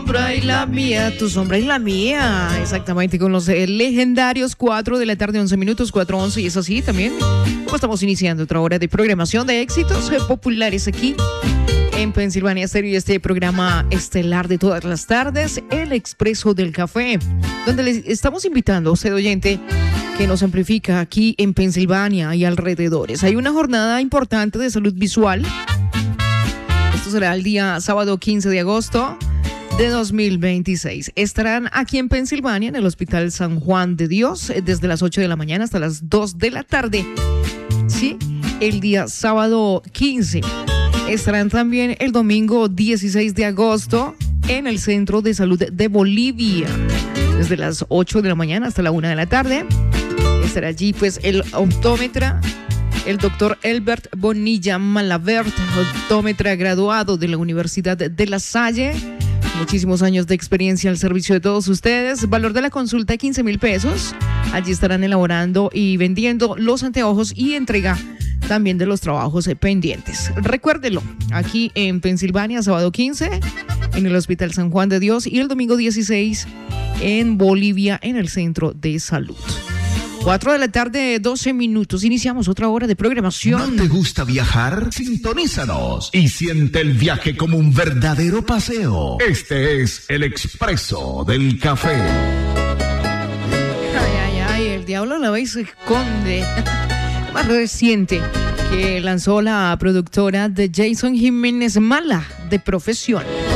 sombra y la mía, tu sombra y la mía. Exactamente, con los legendarios 4 de la tarde, 11 minutos, 4:11. Y es así también, como estamos iniciando otra hora de programación de éxitos populares aquí en Pensilvania Stereo, y este programa estelar de todas las tardes, El Expreso del Café, donde les estamos invitando a usted, oyente, que nos amplifica aquí en Pensilvania y alrededores. Hay una jornada importante de salud visual. Esto será el día sábado 15 de agosto de 2026. Estarán aquí en Pensilvania, en el Hospital San Juan de Dios, desde las 8 de la mañana hasta las 2 de la tarde. Sí, el día sábado 15. Estarán también el domingo 16 de agosto en el Centro de Salud de Bolivia, desde las 8 de la mañana hasta la 1 de la tarde. Estará allí pues el optómetra, el doctor Elbert Bonilla Malavert, optómetra graduado de la Universidad de La Salle. Muchísimos años de experiencia al servicio de todos ustedes. Valor de la consulta, 15,000 pesos. Allí estarán elaborando y vendiendo los anteojos y entrega también de los trabajos pendientes. Recuérdelo, aquí en Pensilvania, sábado 15, en el Hospital San Juan de Dios, y el domingo 16 en Bolivia, en el Centro de Salud. 4 de la tarde, 12 minutos. Iniciamos otra hora de programación. ¿No te gusta viajar? Sintonízanos y siente el viaje como un verdadero paseo. Este es El Expreso del Café. Ay, el diablo la ve y se esconde. Más reciente que lanzó la productora de Jason Jiménez, Mala de Profesión.